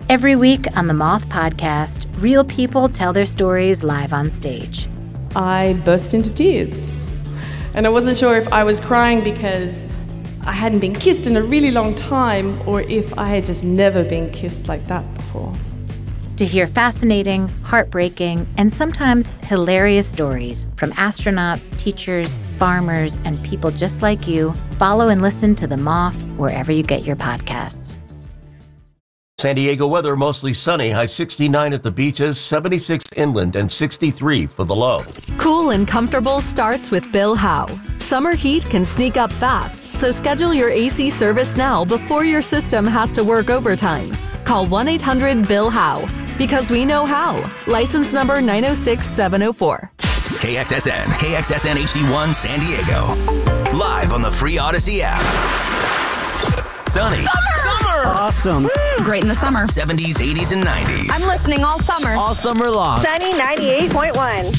Every week on the Moth Podcast, real people tell their stories live on stage. I burst into tears. And I wasn't sure if I was crying because I hadn't been kissed in a really long time or if I had just never been kissed like that before. To hear fascinating, heartbreaking, and sometimes hilarious stories from astronauts, teachers, farmers, and people just like you, follow and listen to The Moth wherever you get your podcasts. San Diego weather, mostly sunny, high 69 at the beaches, 76 inland, and 63 for the low. Cool and comfortable starts with Bill Howe. Summer heat can sneak up fast, so schedule your AC service now before your system has to work overtime. Call 1-800-BILL-HOWE, because we know how. License number 906704. KXSN HD1 San Diego. Live on the free Odyssey app. Sunny. Summer! Awesome. Great in the summer. 70s, 80s, and 90s. I'm listening all summer. All summer long. Sunny 98.1.